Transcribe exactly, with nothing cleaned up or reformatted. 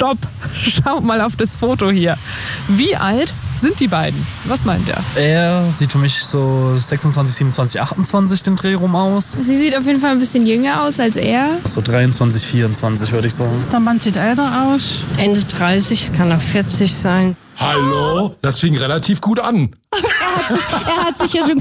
stopp, schaut mal auf das Foto hier. Wie alt sind die beiden? Was meint er? Er sieht für mich so sechsundzwanzig, siebenundzwanzig, achtundzwanzig den Dreh rum aus. Sie sieht auf jeden Fall ein bisschen jünger aus als er. So dreiundzwanzig, vierundzwanzig würde ich sagen. Der Mann sieht älter aus. Ende dreißig, kann auch vierzig sein. Hallo? Das fing relativ gut an. Er hat sich, er hat sich ja schon